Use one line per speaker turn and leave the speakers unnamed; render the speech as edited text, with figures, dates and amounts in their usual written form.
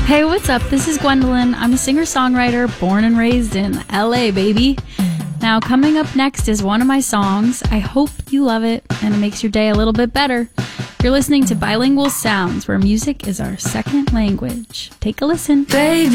Hey, what's up? This is Gwendolyn. I'm a singer-songwriter born and raised in LA, baby. Now, coming up next is one of my songs. I hope you love it and it makes your day a little bit better. You're listening to Bilingual Sounds, where music is our second language. Take a listen.
Baby.